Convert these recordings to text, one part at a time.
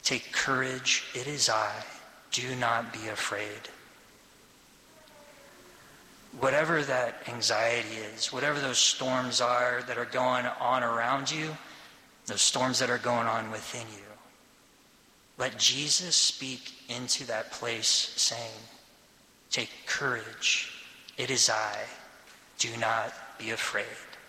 Take courage, it is I. Do not be afraid. Whatever that anxiety is, whatever those storms are that are going on around you, those storms that are going on within you, let Jesus speak into that place saying, take courage, it is I. Do not be afraid.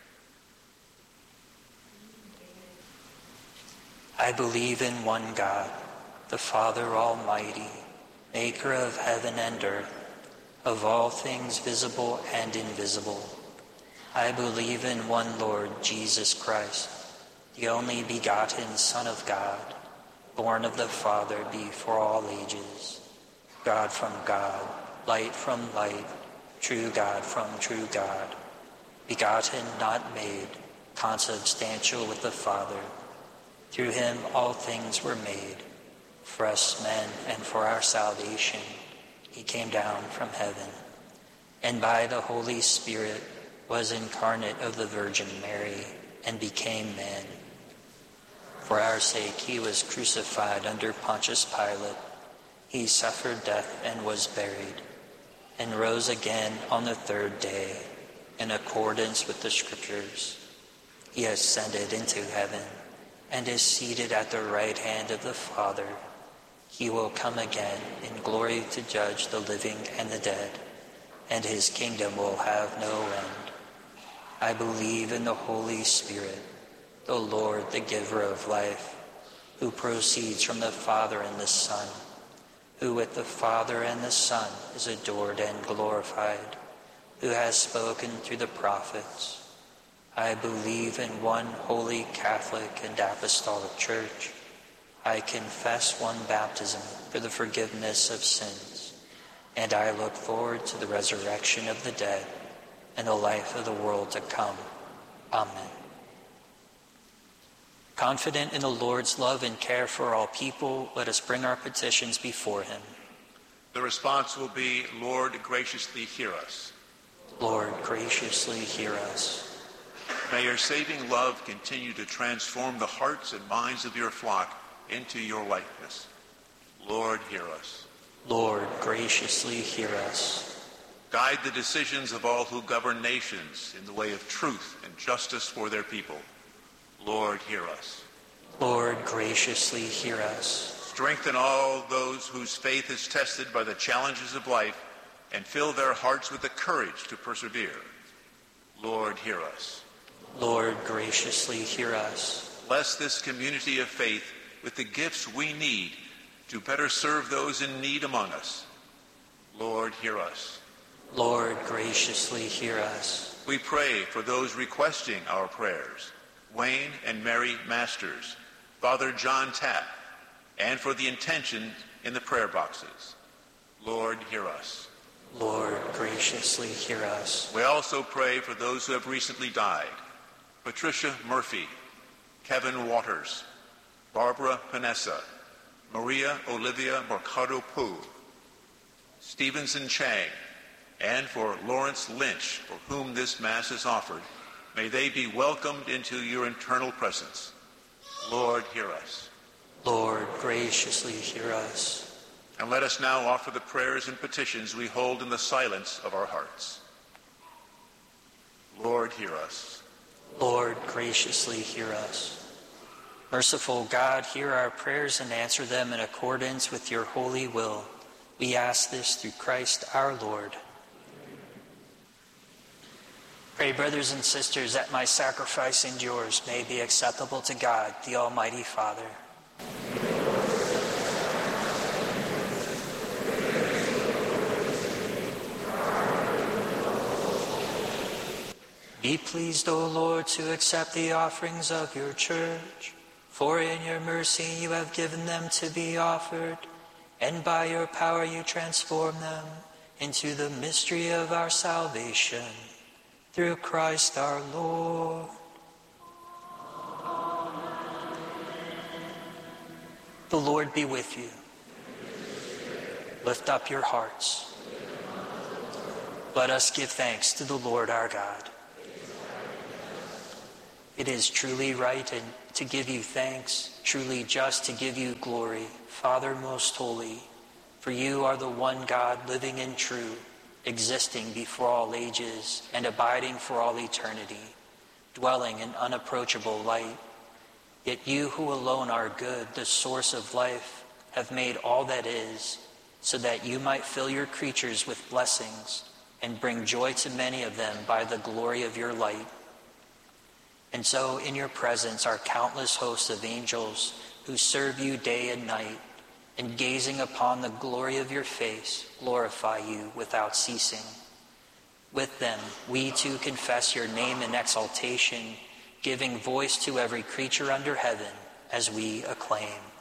I believe in one God, the Father Almighty, maker of heaven and earth, of all things visible and invisible. I believe in one Lord, Jesus Christ, the only begotten Son of God, born of the Father before all ages, God from God, light from light, true God from true God, begotten, not made, consubstantial with the Father. Through him all things were made. For us men and for our salvation, he came down from heaven, and by the Holy Spirit was incarnate of the Virgin Mary and became man. For our sake he was crucified under Pontius Pilate. He suffered death and was buried, and rose again on the third day, in accordance with the Scriptures. He ascended into heaven, and is seated at the right hand of the Father. He will come again in glory to judge the living and the dead, and his kingdom will have no end. I believe in the Holy Spirit, the Lord, the giver of life, who proceeds from the Father and the Son, who with the Father and the Son is adored and glorified, who has spoken through the prophets. I believe in one holy Catholic and Apostolic Church. I confess one baptism for the forgiveness of sins, and I look forward to the resurrection of the dead and the life of the world to come. Amen. Confident in the Lord's love and care for all people, let us bring our petitions before him. The response will be, Lord, graciously hear us. Lord, graciously hear us. May your saving love continue to transform the hearts and minds of your flock into your likeness. Lord, hear us. Lord, graciously hear us. Guide the decisions of all who govern nations in the way of truth and justice for their people. Lord, hear us. Lord, graciously hear us. Strengthen all those whose faith is tested by the challenges of life, and fill their hearts with the courage to persevere. Lord, hear us. Lord, graciously hear us. Bless this community of faith with the gifts we need to better serve those in need among us. Lord, hear us. Lord, graciously hear us. We pray for those requesting our prayers, Wayne and Mary Masters, Father John Tapp, and for the intention in the prayer boxes. Lord, hear us. Lord, graciously hear us. We also pray for those who have recently died. Patricia Murphy, Kevin Waters, Barbara Panessa, Maria Olivia Mercado Poo, Stevenson Chang, and for Lawrence Lynch, for whom this Mass is offered. May they be welcomed into your eternal presence. Lord, hear us. Lord, graciously hear us. And let us now offer the prayers and petitions we hold in the silence of our hearts. Lord, hear us. Lord, graciously hear us. Merciful God, hear our prayers and answer them in accordance with your holy will. We ask this through Christ our Lord. Pray, brothers and sisters, that my sacrifice and yours may be acceptable to God, the Almighty Father. Be pleased, O Lord, to accept the offerings of your church, for in your mercy you have given them to be offered, and by your power you transform them into the mystery of our salvation. Through Christ our Lord. The Lord be with you. Lift up your hearts. Let us give thanks to the Lord our God. It is truly right and to give you thanks, truly just to give you glory, Father most holy, for you are the one God living and true, existing before all ages and abiding for all eternity, dwelling in unapproachable light. Yet you who alone are good, the source of life, have made all that is, so that you might fill your creatures with blessings and bring joy to many of them by the glory of your light. And so in your presence are countless hosts of angels who serve you day and night, and gazing upon the glory of your face, glorify you without ceasing. With them, we too confess your name in exaltation, giving voice to every creature under heaven as we acclaim.